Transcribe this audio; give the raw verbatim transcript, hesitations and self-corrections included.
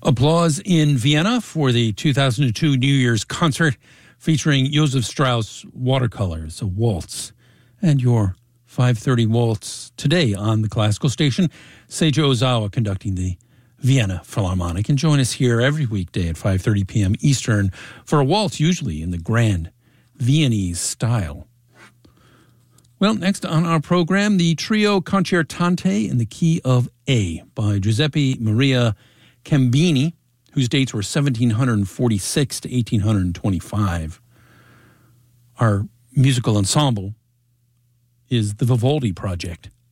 Applause in Vienna for the two thousand two New Year's concert featuring Joseph Strauss watercolors, a waltz, and your five thirty waltz today on the classical station. Seiji Ozawa conducting the Vienna Philharmonic. And join us here every weekday at five thirty p.m. Eastern for a waltz, usually in the grand Viennese style. Well, next on our program, the trio Concertante in the Key of A by Giuseppe Maria Cambini, whose dates were seventeen forty-six to eighteen twenty-five. Our musical ensemble is the Vivaldi Project.